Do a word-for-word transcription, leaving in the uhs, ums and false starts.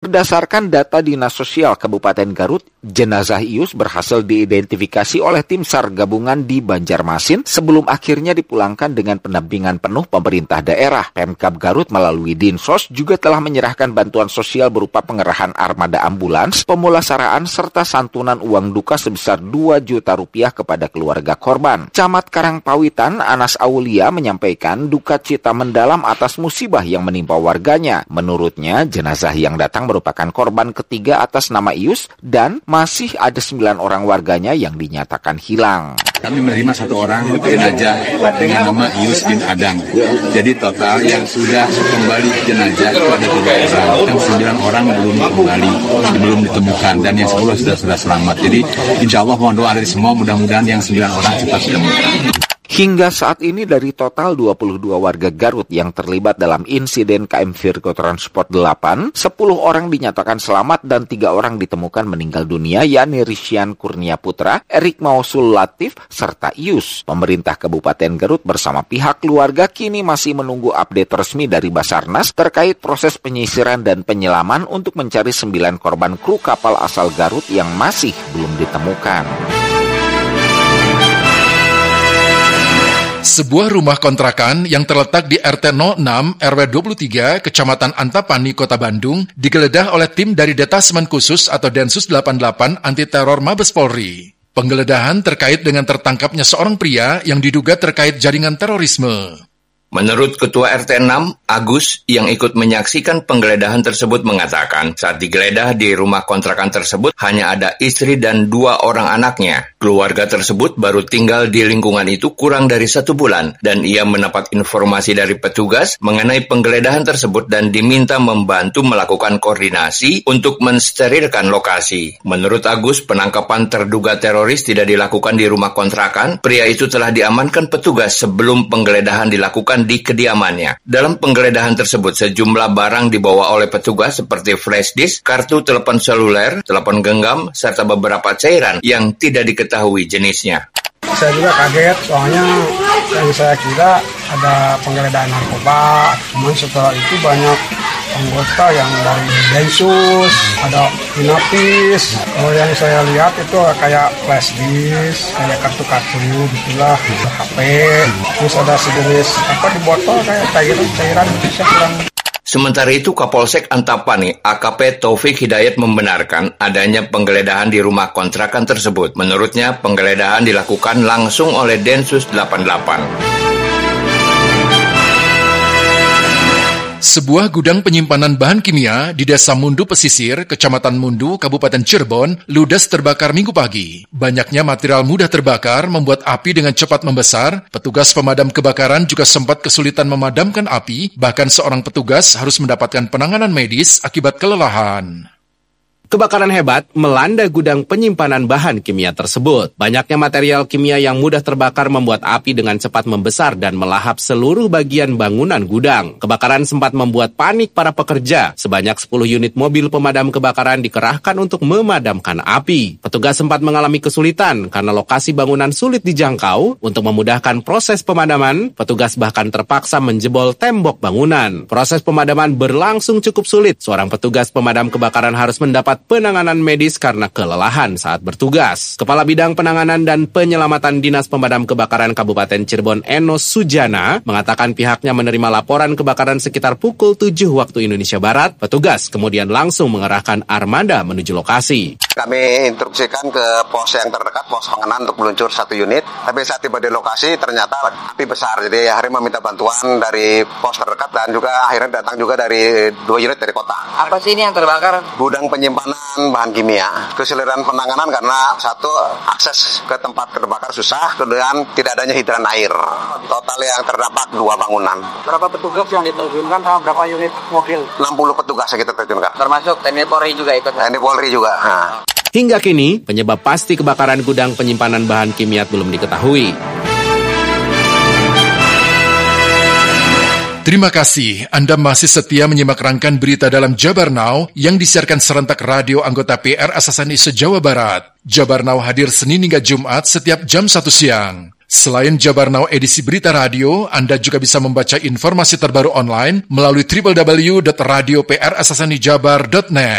Berdasarkan data Dinas Sosial Kabupaten Garut, jenazah Ius berhasil diidentifikasi oleh tim SAR gabungan di Banjarmasin sebelum akhirnya dipulangkan dengan pendampingan penuh pemerintah daerah. Pemkab Garut melalui Dinsos juga telah menyerahkan bantuan sosial berupa pengerahan armada ambulans, pemulasaraan serta santunan uang duka sebesar dua juta rupiah kepada keluarga korban. Camat Karangpawitan Anas Aulia menyampaikan duka cita mendalam atas musibah yang menimpa warganya. Menurutnya, jenazah yang datang merupakan korban ketiga atas nama Ius dan masih ada sembilan orang warganya yang dinyatakan hilang. Kami menerima satu orang jenazah dengan nama Ius bin Adang. Jadi total yang sudah kembali jenazah itu ada tiga orang. Yang sembilan orang belum kembali, belum ditemukan. Dan yang sepuluh sudah sudah selamat. Jadi insya Allah mohon doa dari semua, mudah-mudahan yang sembilan orang cepat ditemukan. Hingga saat ini dari total dua puluh dua warga Garut yang terlibat dalam insiden K M Virgo Transport delapan, sepuluh orang dinyatakan selamat dan tiga orang ditemukan meninggal dunia, yakni Rishian Kurnia Putra, Erik Mausul Latif, serta Ius. Pemerintah Kabupaten Garut bersama pihak keluarga kini masih menunggu update resmi dari Basarnas terkait proses penyisiran dan penyelaman untuk mencari sembilan korban kru kapal asal Garut yang masih belum ditemukan. Sebuah rumah kontrakan yang terletak di R T nol enam R W dua puluh tiga Kecamatan Antapani, Kota Bandung digeledah oleh tim dari Detasemen Khusus atau Densus delapan puluh delapan Anti Teror Mabes Polri. Penggeledahan terkait dengan tertangkapnya seorang pria yang diduga terkait jaringan terorisme. Menurut Ketua R T enam, Agus, yang ikut menyaksikan penggeledahan tersebut mengatakan saat digeledah di rumah kontrakan tersebut hanya ada istri dan dua orang anaknya. Keluarga tersebut baru tinggal di lingkungan itu kurang dari satu bulan dan ia mendapat informasi dari petugas mengenai penggeledahan tersebut dan diminta membantu melakukan koordinasi untuk mensterilkan lokasi. Menurut Agus, penangkapan terduga teroris tidak dilakukan di rumah kontrakan. Pria itu telah diamankan petugas sebelum penggeledahan dilakukan di kediamannya. Dalam penggeledahan tersebut, sejumlah barang dibawa oleh petugas seperti flash disk, kartu telepon seluler, telepon genggam, serta beberapa cairan yang tidak diketahui jenisnya. Saya juga kaget, soalnya yang saya kira ada penggeledahan narkoba, namun setelah itu banyak anggota yang dari Densus, ada Inapis. Kalau yang saya lihat itu kayak flash disk, kayak kartu-kartu gitulah, H P, terus ada sejenis apa di botol kayak cairan, cairan gitu saya kurang. Sementara itu, Kapolsek Antapani, A K P Taufik Hidayat membenarkan adanya penggeledahan di rumah kontrakan tersebut. Menurutnya, penggeledahan dilakukan langsung oleh Densus delapan puluh delapan. Sebuah gudang penyimpanan bahan kimia di Desa Mundu Pesisir, Kecamatan Mundu, Kabupaten Cirebon, ludes terbakar Minggu pagi. Banyaknya material mudah terbakar membuat api dengan cepat membesar. Petugas pemadam kebakaran juga sempat kesulitan memadamkan api, bahkan seorang petugas harus mendapatkan penanganan medis akibat kelelahan. Kebakaran hebat melanda gudang penyimpanan bahan kimia tersebut. Banyaknya material kimia yang mudah terbakar membuat api dengan cepat membesar dan melahap seluruh bagian bangunan gudang. Kebakaran sempat membuat panik para pekerja. Sebanyak sepuluh unit mobil pemadam kebakaran dikerahkan untuk memadamkan api. Petugas sempat mengalami kesulitan karena lokasi bangunan sulit dijangkau. Untuk memudahkan proses pemadaman, petugas bahkan terpaksa menjebol tembok bangunan. Proses pemadaman berlangsung cukup sulit. Seorang petugas pemadam kebakaran harus mendapat penanganan medis karena kelelahan saat bertugas. Kepala Bidang Penanganan dan Penyelamatan Dinas Pemadam Kebakaran Kabupaten Cirebon Enos Sujana mengatakan pihaknya menerima laporan kebakaran sekitar pukul tujuh waktu Indonesia Barat. Petugas kemudian langsung mengerahkan armada menuju lokasi. Kami instruksikan ke pos yang terdekat, pos pengenalan untuk meluncur satu unit. Tapi saat tiba di lokasi ternyata api besar. Jadi akhirnya meminta bantuan dari pos terdekat dan juga akhirnya datang juga dari dua unit dari kota. Apa sih ini yang terbakar? Gudang penyimpanan bahan kimia. Kesulitan penanganan karena satu, akses ke tempat terbakar susah, kemudian tidak adanya hidran air. Total yang terdampak dua bangunan. Berapa petugas yang diterjunkan sama berapa unit mobil? enam puluh petugas yang kita terjunkan. Termasuk T N I Polri juga ikut? T N I Polri juga. Nah. Hingga kini, penyebab pasti kebakaran gudang penyimpanan bahan kimia belum diketahui. Terima kasih Anda masih setia menyimak rangkaian berita dalam Jabar Now yang disiarkan serentak radio anggota P R S S N I se-Jawa Barat. Jabar Now hadir Senin hingga Jumat setiap jam satu siang. Selain Jabar Now edisi berita radio, Anda juga bisa membaca informasi terbaru online melalui w w w dot radio p r s s n i jabar dot net.